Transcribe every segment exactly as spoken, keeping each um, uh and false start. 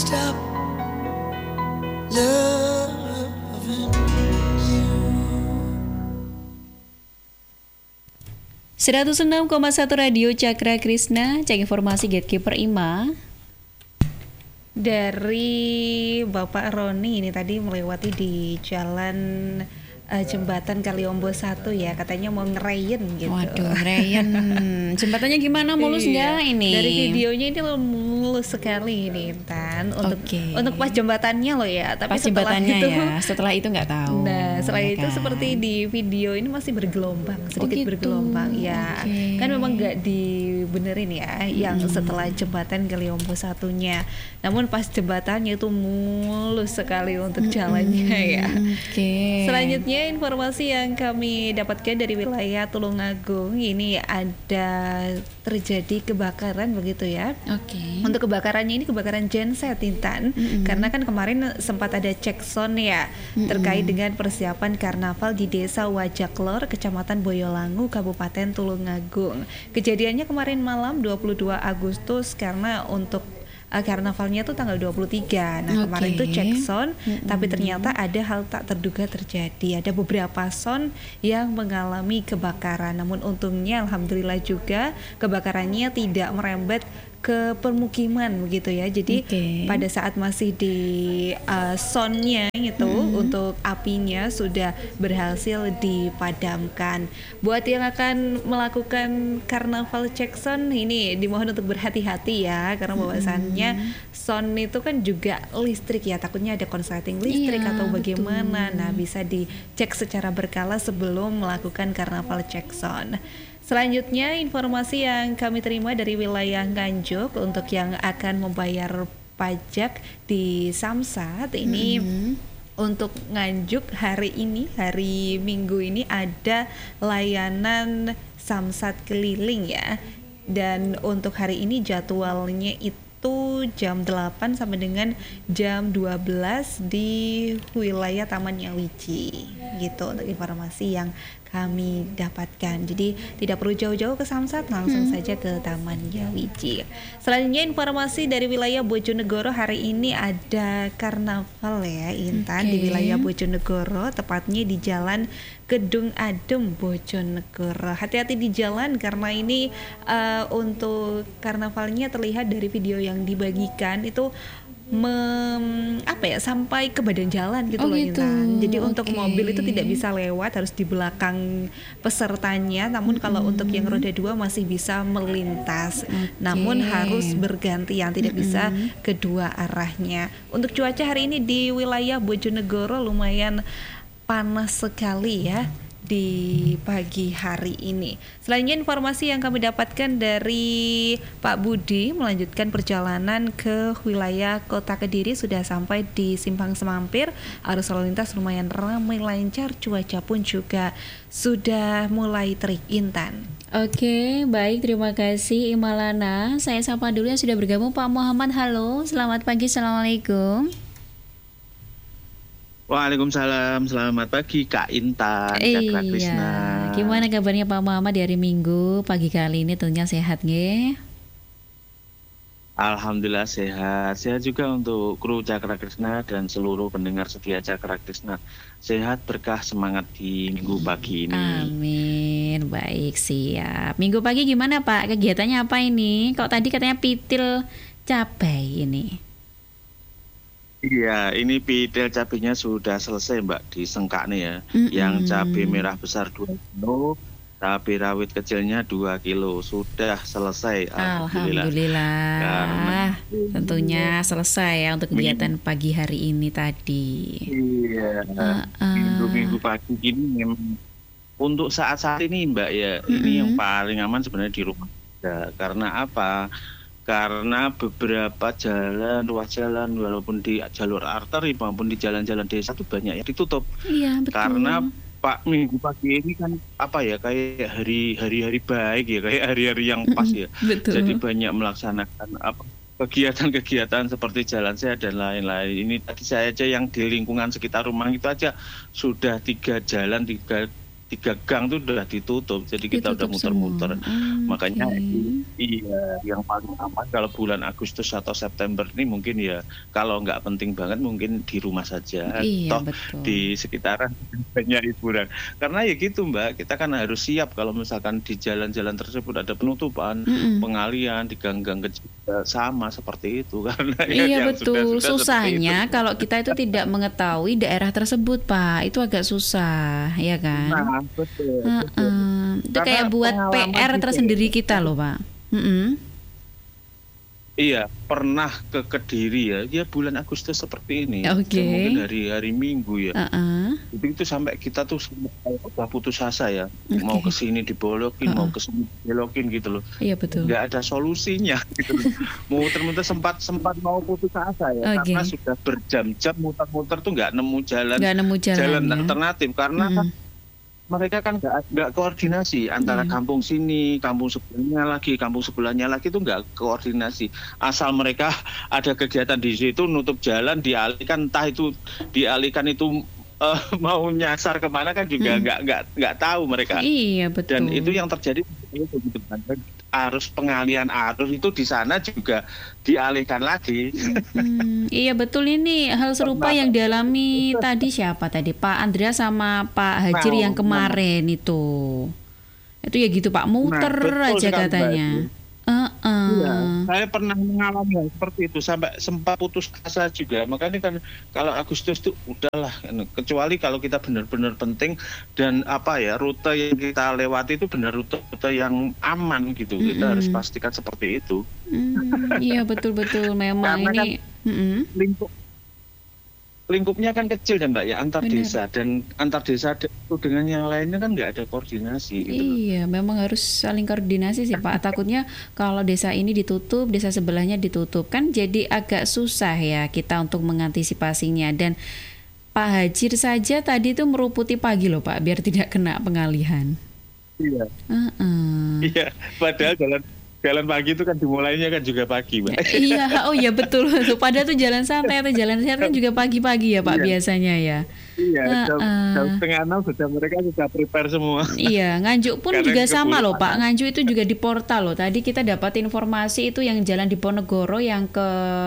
stop loving you. seratus enam koma satu Radio Cakra Krishna, cek informasi Gatekeeper Ima. Dari Bapak Roni ini tadi melewati di jalan uh, jembatan Kaliombo satu ya, katanya mau ngerayen gitu. Waduh, ngerayen. Jembatannya gimana, mulus nggak iya. ini? Dari videonya ini mulus sekali ini Tan. Untuk okay. untuk pas jembatannya loh ya, tapi pas setelah jembatannya itu ya, setelah itu nggak tahu. Nah, setelah ya itu kan? seperti di video ini masih bergelombang, sedikit oh gitu. bergelombang ya. Okay. Kan memang nggak dibenerin ya, yang hmm. setelah jembatan Kaliombo satunya. Namun pas jembatannya itu mulus sekali untuk jalannya hmm. ya. Okay. Selanjutnya informasi yang kami dapatkan dari wilayah Tulungagung, ini ada terjadi kebakaran begitu ya. Oke. Okay. Untuk kebakarannya ini kebakaran genset Intan, mm-hmm. karena kan kemarin sempat ada cek sound ya mm-hmm. terkait dengan persiapan karnaval di Desa Wajaklor, Kecamatan Boyolangu, Kabupaten Tulungagung. Kejadiannya kemarin malam dua puluh dua Agustus karena untuk Uh, karnavalnya tuh tanggal dua puluh tiga. Nah, okay. kemarin tuh cek sound, mm-hmm. tapi ternyata ada hal tak terduga terjadi. Ada beberapa sound yang mengalami kebakaran. Namun untungnya alhamdulillah juga kebakarannya tidak merembet ke permukiman begitu ya. Jadi okay. pada saat masih di uh, soundnya itu mm-hmm. untuk apinya sudah berhasil dipadamkan. Buat yang akan melakukan karnaval cek sound ini dimohon untuk berhati-hati ya, karena bahwasannya mm-hmm. sound itu kan juga listrik ya, takutnya ada konsleting listrik iya, atau bagaimana. Betul. Nah, bisa dicek secara berkala sebelum melakukan karnaval cek sound. Selanjutnya informasi yang kami terima dari wilayah Nganjuk untuk yang akan membayar pajak di Samsat ini mm-hmm. untuk Nganjuk hari ini, hari Minggu ini ada layanan Samsat keliling ya. Dan untuk hari ini jadwalnya itu jam delapan sampai dengan jam dua belas di wilayah Taman Nyawiji gitu, untuk informasi yang kami dapatkan. Jadi tidak perlu jauh-jauh ke Samsat, langsung hmm. saja ke Taman Nyawiji. Selanjutnya informasi dari wilayah Bojonegoro, hari ini ada karnaval ya Intan okay. di wilayah Bojonegoro, tepatnya di Jalan Kedung Adem Bojonegoro. Hati-hati di jalan karena ini uh, untuk karnavalnya terlihat dari video yang dibagikan itu Mem, apa ya sampai ke badan jalan gitu oh loh gitu. Intan. Jadi okay. untuk mobil itu tidak bisa lewat, harus di belakang pesertanya. Namun mm-hmm. kalau untuk yang roda dua masih bisa melintas. Okay. Namun harus bergantian, tidak mm-hmm. bisa kedua arahnya. Untuk cuaca hari ini di wilayah Bojonegoro lumayan panas sekali ya di pagi hari ini. Selanjutnya informasi yang kami dapatkan dari Pak Budi melanjutkan perjalanan ke wilayah Kota Kediri, sudah sampai di Simpang Semampir. Arus lalu lintas lumayan ramai lancar, cuaca pun juga sudah mulai terik Intan. Oke, baik, terima kasih Imalana. Saya sapa dulu yang sudah bergabung Pak Muhammad. Halo, selamat pagi, assalamualaikum. Waalaikumsalam, selamat pagi Kak Intan, Cakra Krishna. Iya, gimana kabarnya Pak Muhammad di hari Minggu pagi kali ini? Tentunya sehat nggih? Alhamdulillah sehat, sehat juga untuk kru Cakra Krishna dan seluruh pendengar setia Cakra Krishna. Sehat, berkah, semangat di Minggu pagi ini. Amin, baik, siap. Minggu pagi gimana Pak? Kegiatannya apa ini? Kok tadi katanya pitil cabai ini? Iya, ini pidel cabenya sudah selesai Mbak, di Sengkak nih ya. Mm-hmm. Yang cabai merah besar dua kilo, cabai rawit kecilnya dua kilo, sudah selesai. Alhamdulillah. Alhamdulillah. Karena tentunya selesai ya untuk kegiatan pagi hari ini tadi. Iya, uh, uh. minggu-minggu pagi ini memang untuk saat-saat ini Mbak ya, mm-hmm. ini yang paling aman sebenarnya di rumah. Ya, karena apa? Karena beberapa jalan, ruas jalan, walaupun di jalur arteri maupun di jalan-jalan desa itu banyak yang ditutup. Iya, betul. Karena Pak minggu pagi ini kan apa ya, kayak hari hari-hari baik ya, kayak hari-hari yang pas ya. Betul. Jadi banyak melaksanakan apa kegiatan-kegiatan seperti jalan sehat dan lain-lain. Ini tadi saya aja yang di lingkungan sekitar rumah itu aja sudah tiga jalan, tiga tiga gang tuh udah ditutup, jadi kita udah Ditutup muter-muter. semua. Hmm, Makanya oke. i- iya, yang paling aman kalau bulan Agustus atau September ini mungkin ya kalau nggak penting banget mungkin di rumah saja, Iya toh betul. di sekitaran banyak hiburan. Karena ya gitu Mbak, kita kan harus siap kalau misalkan di jalan-jalan tersebut ada penutupan, Mm-mm. pengalian di gang-gang kecil juga sama seperti itu karena ya Iya yang betul. sudah-sudah seperti itu. Susahnya kalau kita itu tidak mengetahui daerah tersebut, Pak. Itu agak susah, ya kan? Nah, betul, betul. Heeh. Itu Karena kayak buat P R pengalaman juga tersendiri ya. kita loh, Pak. Mm-mm. Iya, pernah ke Kediri ya, ya bulan Agustus seperti ini. Oke. Dan mungkin hari-hari Minggu ya. Heeh. Itu, itu sampai kita tuh udah putus asa ya. Oke. Mau ke sini dibolokin, mau Heeh. ke sini dibelokin gitu loh. Iya betul. Nggak ada solusinya gitu loh. Mau muter-muter sempat sempat mau putus asa ya. Oke. Karena sudah berjam-jam muter-muter tuh nggak nemu jalan Nggak nemu jalan, jalan ya. alternatif karena Mm-mm. mereka kan nggak nggak koordinasi antara Iya. kampung sini, kampung sebelahnya lagi, kampung sebelahnya lagi itu nggak koordinasi. Asal mereka ada kegiatan di situ, nutup jalan, dialihkan entah itu dialihkan itu eh, mau nyasar kemana kan juga Hmm. nggak nggak nggak tahu mereka. Iya betul. Dan itu yang terjadi itu gitu kan. Arus pengalian arus itu di sana juga dialihkan lagi. Hmm, iya betul, ini hal serupa Pernah. yang dialami tadi siapa tadi Pak Andrea sama Pak Hajir Nah, yang kemarin itu. Itu ya gitu Pak, muter betul aja sekali, katanya. Mbak. Heeh. Iya, saya pernah mengalami hal seperti itu sampai sempat putus asa juga. Makanya kan kalau Agustus itu udahlah, kecuali kalau kita benar-benar penting dan apa ya rute yang kita lewati itu benar rute-rute yang aman gitu. Kita Mm-mm. harus pastikan seperti itu. Hmm, iya betul-betul memang Karena ini. Mm-mm. Lingkup lingkupnya kan kecil ya Mbak ya antar Benar. desa dan antar desa itu dengan yang lainnya kan nggak ada koordinasi gitu loh. Iya, memang harus saling koordinasi sih Pak. Takutnya kalau desa ini ditutup, desa sebelahnya ditutup, kan jadi agak susah ya kita untuk mengantisipasinya. Dan Pak Hajir saja tadi tuh meruputi pagi loh Pak, biar tidak kena pengalihan. Iya. Heeh. Iya, padahal jalan jalan pagi itu kan dimulainya kan juga pagi, Mbak. Iya, oh iya betul. Tuh, padahal tuh jalan santai atau jalan sehat kan juga pagi-pagi ya Pak Iya. biasanya ya. Iya, jam, Heeh. jam setengah enam sudah mereka sudah prepare semua. Iya, Nganjuk pun Karena juga keburu sama loh Pak. panas. Nganjuk itu juga di portal loh. Tadi kita dapat informasi itu yang jalan di Ponegoro yang ke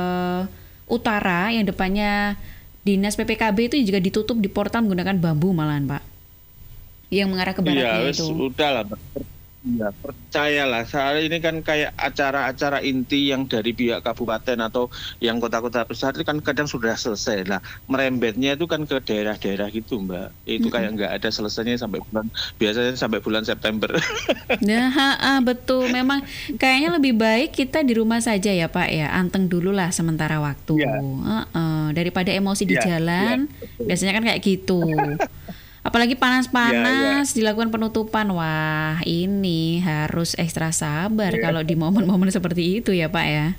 utara, yang depannya Dinas P P K B itu juga ditutup di portal menggunakan bambu malahan Pak. Yang mengarah ke baratnya Iya, wes, itu. udahlah, Mbak. Per- Iya, percayalah. Soalnya ini kan kayak acara-acara inti yang dari pihak kabupaten atau yang kota-kota besar itu kan kadang sudah selesai. Nah, merembetnya itu kan ke daerah-daerah gitu, Mbak. Itu kayak nggak ada selesainya sampai bulan, biasanya sampai bulan September. Nah, ha, ha, betul. Memang kayaknya lebih baik kita di rumah saja ya Pak ya. Anteng dulu lah sementara waktu. Iya. Heeh, daripada emosi di Iya, jalan. iya, betul. Biasanya kan kayak gitu. Apalagi panas-panas dilakukan penutupan. Wah, ini harus ekstra sabar Iya. kalau di momen-momen seperti itu ya Pak ya.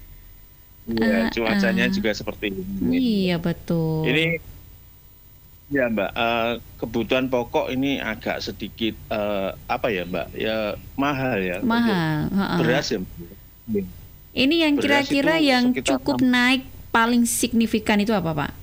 Iya, Ah, cuacanya ah. juga seperti ini. Iya betul. Ini ya Mbak, eh, kebutuhan pokok ini agak sedikit eh, apa ya Mbak? Ya mahal ya. Mahal. Untuk Heeh. beras ya. Mbak. Ini yang Beras kira-kira itu yang sekitar cukup enam- naik paling signifikan itu apa Pak?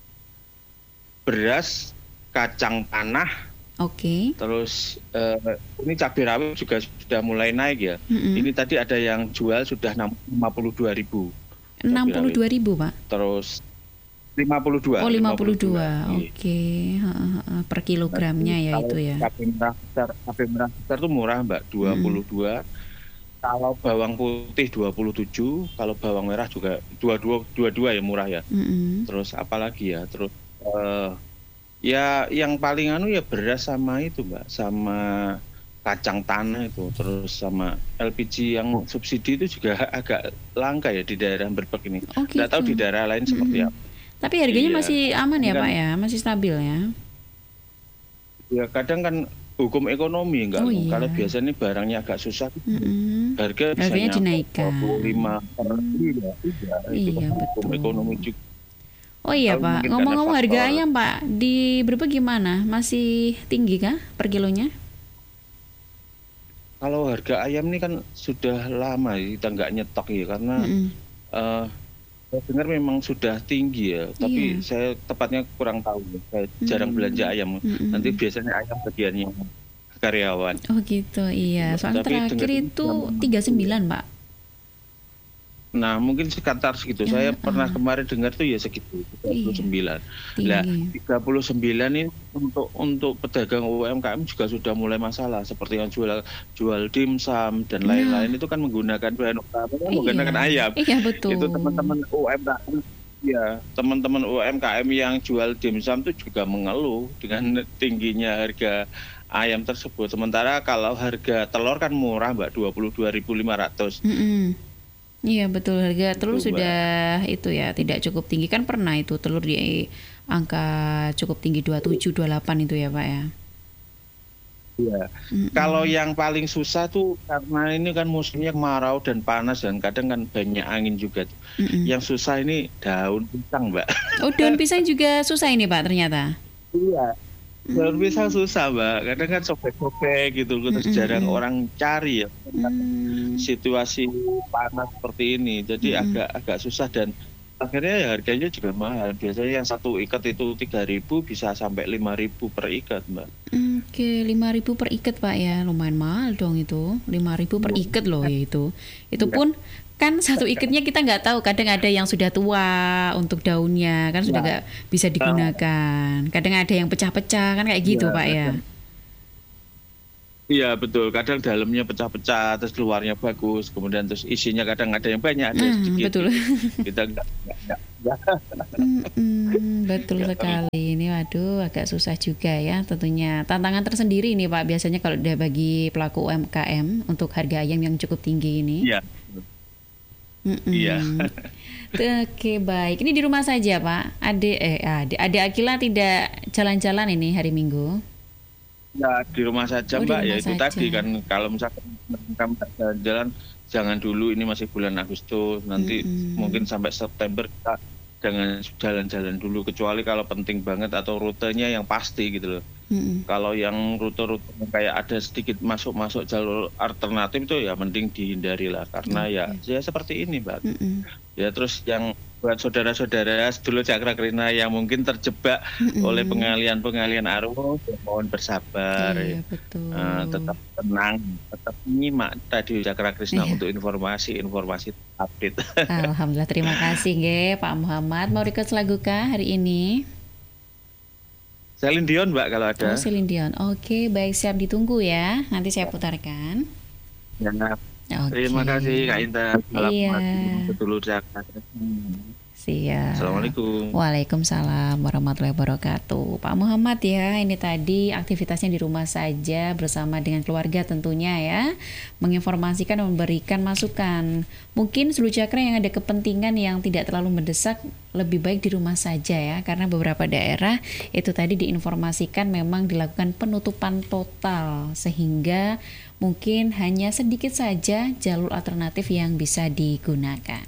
Beras, kacang tanah, Oke. terus eh, ini cabai rawit juga sudah mulai naik ya. Mm-mm. Ini tadi ada yang jual sudah lima puluh dua ribu. enam puluh dua ribu Pak. Terus lima puluh dua. Oh lima puluh dua, Iya. oke. Heeh, heeh. Per kilogramnya ya Kalau itu ya. Cabai merah besar, cabai merah besar itu murah Mbak, dua puluh dua. Kalau bawang putih dua puluh tujuh, kalau bawang merah juga dua puluh dua, dua puluh dua ya murah ya. Mm-mm. Terus apa lagi ya? Terus eh, ya yang paling anu ya beras sama itu Mbak, sama kacang tanah itu, terus sama L P G yang subsidi itu juga agak langka ya di daerah Berbek ini. Oh Nggak tahu gitu. di daerah lain seperti Mm-mm. apa. Tapi harganya Iya. masih aman ya Kan- Pak ya, masih stabil ya. Ya kadang kan hukum ekonomi enggak. Oh, iya. Kalau biasanya barangnya agak susah, Mm-mm. harga bisa Harganya nyampe dinaikkan. dua puluh lima per kilo. Iya, itu Iya, kan hukum betul. ekonomi juga. Oh iya Kalau Pak, mungkin ngomong-ngomong karena harga faktor- ayam Pak di Brebes gimana? Masih tinggi kah per kilonya? Kalau harga ayam ini kan sudah lama ya, kita nggak nyetok ya karena Mm-mm. eh, saya dengar memang sudah tinggi ya, tapi Iya. saya tepatnya kurang tahu. Saya jarang belanja ayam. Mm-mm. Nanti biasanya ayam bagiannya karyawan. Oh gitu, iya. Soalnya Tapi terakhir dengar- itu tiga puluh sembilan, Pak. Nah, mungkin sekitar segitu. Ya, Saya ah. pernah kemarin dengar tuh ya segitu, tiga puluh sembilan. Nah, Tinggi. tiga puluh sembilan ini untuk untuk pedagang U M K M juga sudah mulai masalah, seperti yang jual jual dimsum dan lain-lain itu kan menggunakan bahan utama kan menggunakan Iya. ayam. Iya, betul. Itu teman-teman U M K M ya, teman-teman U M K M yang jual dimsum itu juga mengeluh dengan tingginya harga ayam tersebut. Sementara kalau harga telur kan murah, Mbak, dua puluh dua ribu lima ratus. Mm-mm. Iya betul, harga telur Itu, Mbak. sudah itu ya tidak cukup tinggi, kan pernah itu telur di angka cukup tinggi dua puluh tujuh dua puluh delapan itu ya Pak ya. Iya. Mm-mm. Kalau yang paling susah tuh karena ini kan musimnya kemarau dan panas dan kadang kan banyak angin juga. Mm-mm. Yang susah ini daun pisang, Mbak. Oh, daun pisang juga susah ini Pak ternyata. Iya. Daun pisang susah, Mbak. Kadang kan sobek-sobek gitu, terus Mm-mm. jarang orang cari ya. Hmm. Situasi panas seperti ini, jadi Mm-mm. agak agak susah dan akhirnya ya harganya juga mahal. Biasanya yang satu ikat itu tiga ribu bisa sampai lima ribu per ikat, Mbak. Oke, lima ribu per ikat Pak ya, lumayan mahal dong itu, lima ribu per ikat loh ya itu. Itu pun kan satu ikatnya kita nggak tahu, kadang ada yang sudah tua untuk daunnya kan sudah nggak bisa digunakan, kadang ada yang pecah-pecah kan kayak gitu Ya, Pak ya. Iya betul, kadang dalamnya pecah-pecah, terus luarnya bagus, kemudian terus isinya kadang ada yang banyak, ada yang Hmm, sedikit. betul. Kita nggak nggak nggak- nggak. Mm-mm, betul sekali. Ini waduh agak susah juga ya tentunya. Tantangan tersendiri ini Pak biasanya kalau udah bagi pelaku U M K M untuk harga ayam yang cukup tinggi ini. Iya. Mm-mm. Iya. Oke baik. Ini di rumah saja Pak. Ade eh Ade, Ade Akila tidak jalan-jalan ini hari Minggu. Ya di rumah saja, Oh, di Mbak. Ya rumah itu saja. tadi kan kalau misalkan kamu jalan-jalan jangan dulu, ini masih bulan Agustus, nanti Mm-mm. mungkin sampai September kita jangan jalan-jalan dulu kecuali kalau penting banget atau rutenya yang pasti gitu loh. Mm-mm. Kalau yang rute-rute kayak ada sedikit masuk-masuk jalur alternatif itu ya mending dihindari lah karena ya ya seperti ini, Mbak. Mm-mm. Ya terus yang buat saudara-saudara sedulur Cakra Krishna yang mungkin terjebak Mm-mm. oleh pengalian-pengalian arus, ya mohon bersabar, Iya ya. betul. Eh, tetap tenang, tetap nyimak Radio Cakra Krishna Iya. untuk informasi-informasi update. Alhamdulillah, terima kasih nggih Pak Muhammad. Mau request lagu kah hari ini? Celine Dion, Mbak, kalau ada. Oh, Celine Dion. Oke, baik, siap ditunggu ya. Nanti saya putarkan. Ya, Oke. terima kasih Kak Intan. Salam Iya. buat sedulur Cakra Krishna. Siap. Assalamualaikum. Waalaikumsalam warahmatullahi wabarakatuh. Pak Muhammad ya, ini tadi aktivitasnya di rumah saja bersama dengan keluarga tentunya ya. Menginformasikan dan memberikan masukan. Mungkin seluruh Cakra yang ada kepentingan yang tidak terlalu mendesak lebih baik di rumah saja ya. Karena beberapa daerah itu tadi diinformasikan memang dilakukan penutupan total. Sehingga mungkin hanya sedikit saja jalur alternatif yang bisa digunakan.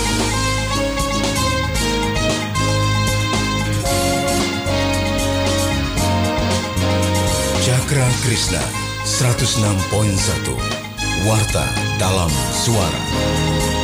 Cakra Krishna seratus enam koma satu Warta dalam Suara.